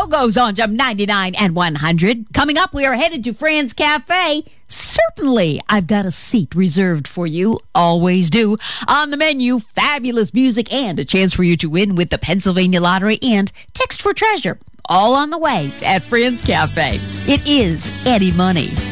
goes on Jump 99 and 100. Coming up, we are headed to Fran's Cafe. Certainly, I've got a seat reserved for you. Always do. On the menu, fabulous music and a chance for you to win with the Pennsylvania Lottery and Text for Treasure. All on the way at Fran's Cafe. It is Eddie Money.